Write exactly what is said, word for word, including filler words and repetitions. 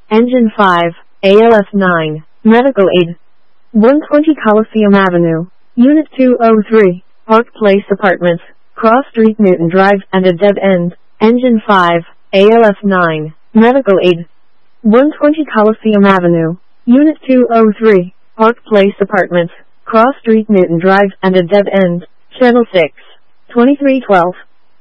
Engine five, A L F nine, Medical Aid. one twenty Coliseum Avenue, Unit two oh three, Park Place Apartments, Cross Street Newton Drive and a dead end. Engine five, A L F nine, Medical Aid. one twenty Coliseum Avenue, Unit two oh three, Park Place Apartments, Cross Street Newton Drive and a dead end. Channel six, twenty-three twelve.